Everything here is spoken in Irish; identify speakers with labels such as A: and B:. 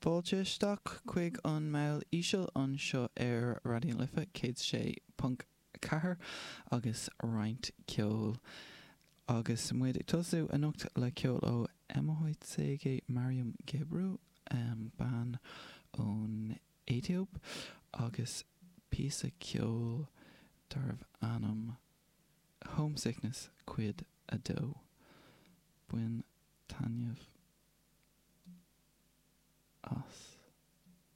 A: Báilteach chuig an mail íseal an seo ar Radio Lifa 106.4 agus roinnt ceol. Agus muid ag tosú a nocht le ceol ó Emma Hoyt Mariam Gebru ban ón Éitíob agus písa ceol darbh anam homesickness cuid a dó. Buin tainneamh as.